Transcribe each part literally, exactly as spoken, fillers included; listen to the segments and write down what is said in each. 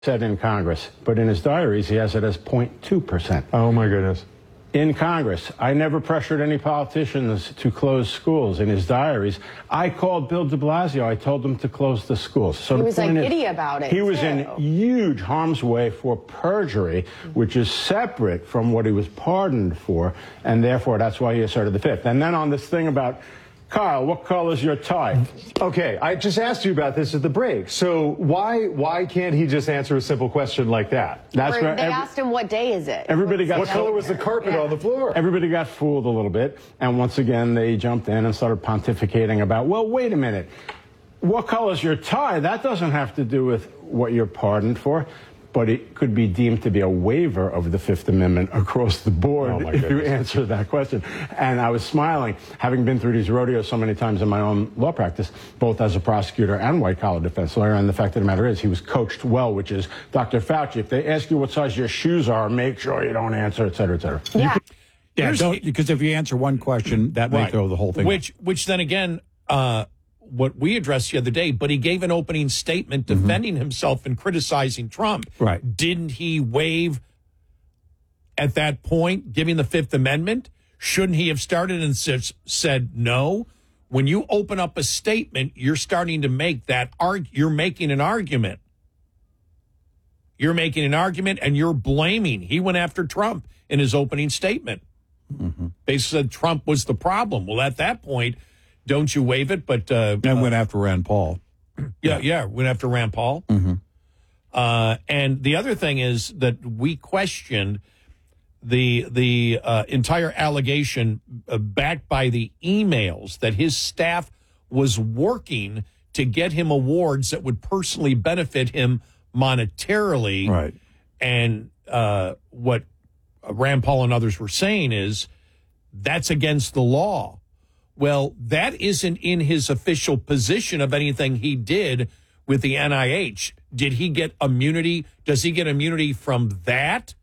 Said in Congress, but in his diaries, he has it as zero point two percent. Oh, my goodness. In Congress, I never pressured any politicians to close schools. In his diaries, I called Bill de Blasio. I told him to close the schools. So he the was like point giddy is, about it. He was too. in huge harm's way for perjury, which is separate from what he was pardoned for, and therefore that's why he asserted the fifth. And then on this thing about, Kyle, what color is your tie? Okay, I just asked you about this at the break. So why why can't he just answer a simple question like that? That's Or where they every, asked him, what day is it? everybody got What color was the carpet Yeah. on the floor? Everybody got fooled a little bit, and once again they jumped in and started pontificating about, well, wait a minute, what color is your tie? That doesn't have to do with what you're pardoned for, but it could be deemed to be a waiver of the Fifth Amendment across the board Oh, my if you goodness. answer that question. And I was smiling, having been through these rodeos so many times in my own law practice, both as a prosecutor and white-collar defense lawyer, and the fact of the matter is he was coached well, which is, Doctor Fauci, if they ask you what size your shoes are, make sure you don't answer, et cetera, et cetera. Yeah. Yeah, Here's- don't, because if you answer one question, that may Right. throw the whole thing. Which, which then again, uh, what we addressed the other day, but he gave an opening statement defending himself and criticizing Trump. Right. Didn't he waive at that point, giving the Fifth Amendment? Shouldn't he have started and s- said no? When you open up a statement, you're starting to make that arg. You're making an argument. You're making an argument, and you're blaming. He went after Trump in his opening statement. Mm-hmm. They said Trump was the problem. Well, at that point, don't you waive it? But uh, and went after Rand Paul. yeah, yeah, went after Rand Paul. Mm-hmm. Uh, and the other thing is that we questioned the the uh, entire allegation uh, backed by the emails that his staff was working to get him awards that would personally benefit him monetarily. Right. And uh, what Rand Paul and others were saying is that's against the law. Well, that isn't in his official position of anything he did with the N I H. Did he get immunity? Does he get immunity from that?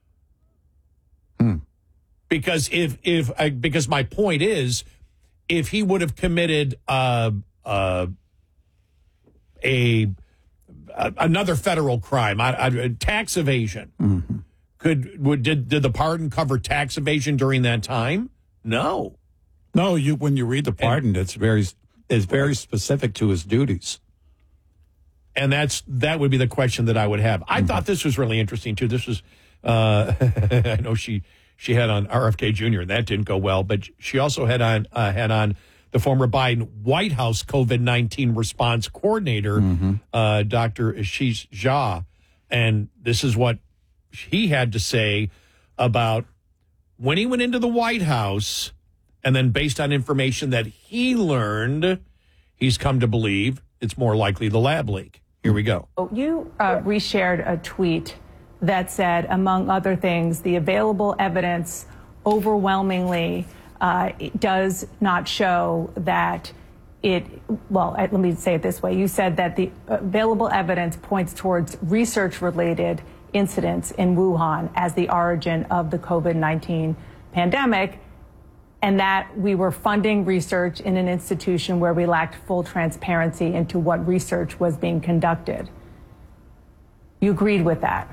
Hmm. Because if if I, because my point is, if he would have committed uh, uh, a, a another federal crime, uh, uh, tax evasion, Mm-hmm. could would did did the pardon cover tax evasion during that time? No. No, you when you read the pardon, it's very it's very specific to his duties. And that's that would be the question that I would have. I mm-hmm. thought this was really interesting too. This was uh, I know she she had on R F K Junior and that didn't go well, but she also had on uh, had on the former Biden White House COVID nineteen response coordinator, mm-hmm. uh, Doctor Ashish Jha, and this is what he had to say about when he went into the White House. And then based on information that he learned, he's come to believe it's more likely the lab leak. Here we go. You uh, reshared a tweet that said, among other things, the available evidence overwhelmingly uh, does not show that it, well, let me say it this way. You said that the available evidence points towards research-related incidents in Wuhan as the origin of the COVID nineteen pandemic, and that we were funding research in an institution where we lacked full transparency into what research was being conducted. You agreed with that?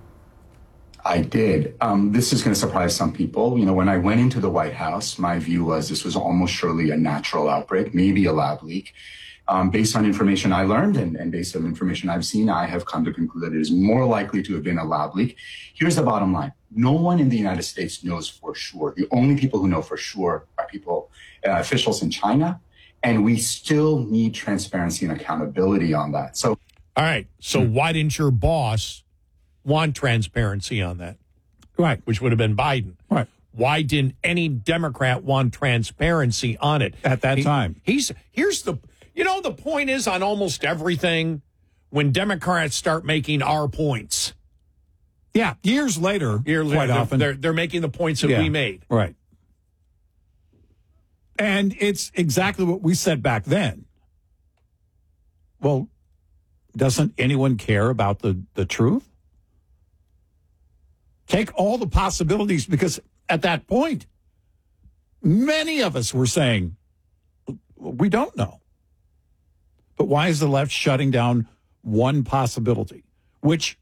I did. Um, this is going to surprise some people. You know, when I went into the White House, my view was this was almost surely a natural outbreak, maybe a lab leak. Um, based on information I learned and, and based on information I've seen, I have come to conclude that it is more likely to have been a lab leak. Here's the bottom line. No one in the United States knows for sure. The only people who know for sure are people, uh, officials in China, and we still need transparency and accountability on that. So, all right. So hmm. why didn't your boss want transparency on that? Right. Which would have been Biden. Right. Why didn't any Democrat want transparency on it at that he, time? He's here's the you know the point is on almost everything when Democrats start making our points. Yeah, years later, Year quite they're, often they're they're making the points that yeah, we made. Right. And it's exactly what we said back then. Well, doesn't anyone care about the, the truth? Take all the possibilities, because at that point, many of us were saying, we don't know. But why is the left shutting down one possibility? which